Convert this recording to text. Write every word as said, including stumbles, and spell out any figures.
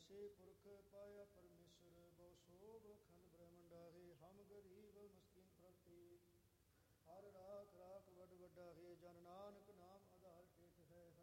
ਅਗਨਾਸ਼ੇ ਪੁਰਖ ਪਾਇਆ ਪਰਮੇਸ਼ਰ ਬਹੁ ਸੋਭ ਅਖੰਡ ਬ੍ਰਹਮੰਡਾ ਹੈ ਹਮ ਗਰੀਬ ਮਸਕੀਨ ਪ੍ਰਗਤੀ ਹਰ ਰਾਖ ਰਾਖ ਵੱਡ ਵੱਡਾ ਹੈ ਜਨ ਨਾਮ